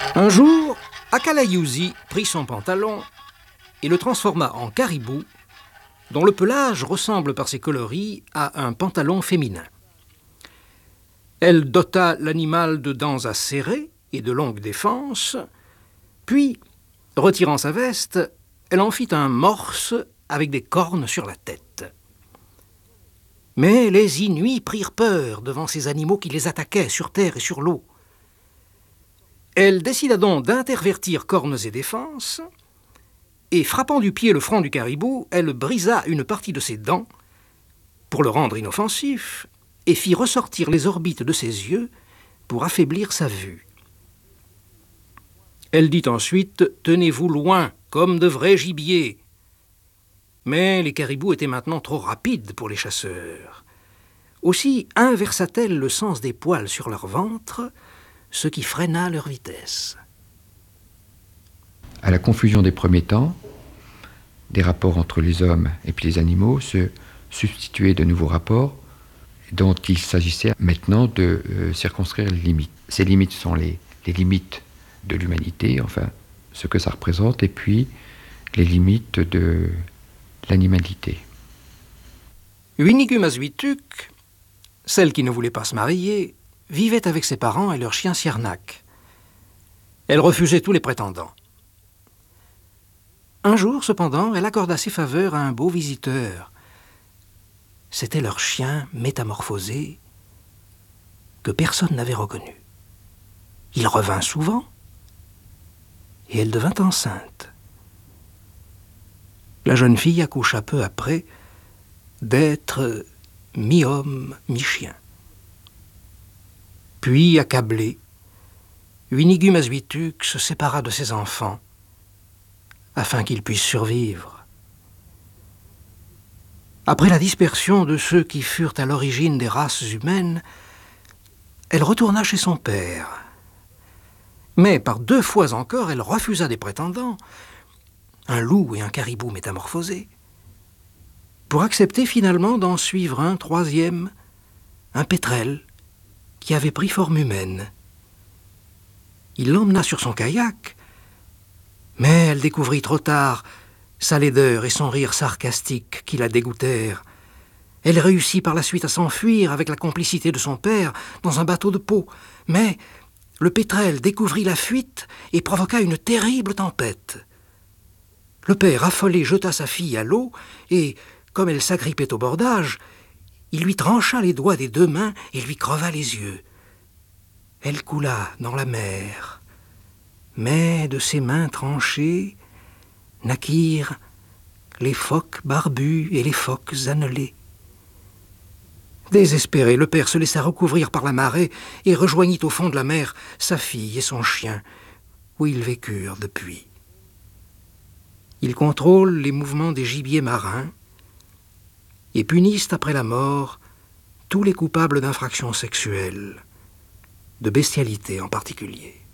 Un jour, Akalayuzi prit son pantalon et le transforma en caribou, dont le pelage ressemble par ses coloris à un pantalon féminin. Elle dota l'animal de dents acérées et de longues défenses, puis, retirant sa veste, elle en fit un morse avec des cornes sur la tête. Mais les Inuits prirent peur devant ces animaux qui les attaquaient sur terre et sur l'eau. Elle décida donc d'intervertir cornes et défenses, et frappant du pied le front du caribou, elle brisa une partie de ses dents pour le rendre inoffensif et fit ressortir les orbites de ses yeux pour affaiblir sa vue. Elle dit ensuite « Tenez-vous loin, comme de vrais gibiers ». Mais les caribous étaient maintenant trop rapides pour les chasseurs. Aussi inversa-t-elle le sens des poils sur leur ventre, ce qui freina leur vitesse. À la confusion des premiers temps, des rapports entre les hommes et puis les animaux, se substituaient de nouveaux rapports dont il s'agissait maintenant de circonscrire les limites. Ces limites sont les limites de l'humanité, enfin ce que ça représente, et puis les limites de l'animalité. Winigumazwituk, celle qui ne voulait pas se marier, vivait avec ses parents et leur chien Siernak. Elle refusait tous les prétendants. Un jour, cependant, elle accorda ses faveurs à un beau visiteur. C'était leur chien métamorphosé que personne n'avait reconnu. Il revint souvent et elle devint enceinte. La jeune fille accoucha peu après d'être mi-homme, mi-chien. Puis, accablé, Winigumazwituk se sépara de ses enfants afin qu'ils puissent survivre. Après la dispersion de ceux qui furent à l'origine des races humaines, elle retourna chez son père. Mais par 2 fois encore, elle refusa des prétendants, un loup et un caribou métamorphosés, pour accepter finalement d'en suivre un 3e, un pétrel, qui avait pris forme humaine. Il l'emmena sur son kayak, mais elle découvrit trop tard sa laideur et son rire sarcastique qui la dégoûtèrent. Elle réussit par la suite à s'enfuir avec la complicité de son père dans un bateau de peau, mais le pétrel découvrit la fuite et provoqua une terrible tempête. Le père, affolé, jeta sa fille à l'eau et, comme elle s'agrippait au bordage, il lui trancha les doigts des 2 mains et lui creva les yeux. Elle coula dans la mer. Mais de ses mains tranchées naquirent les phoques barbus et les phoques annelés. Désespéré, le père se laissa recouvrir par la marée et rejoignit au fond de la mer sa fille et son chien, où ils vécurent depuis. Ils contrôlent les mouvements des gibiers marins et punissent après la mort tous les coupables d'infractions sexuelles, de bestialité en particulier.